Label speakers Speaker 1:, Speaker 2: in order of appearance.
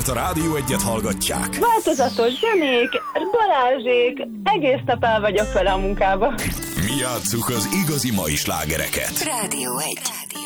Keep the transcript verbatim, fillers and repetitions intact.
Speaker 1: mert a Rádió Egyet hallgatják.
Speaker 2: Változatos zenék, Balázsék, egész nap el vagyok vele a munkába.
Speaker 1: Mi játsszuk az igazi mai slágereket.
Speaker 3: Rádió Egy.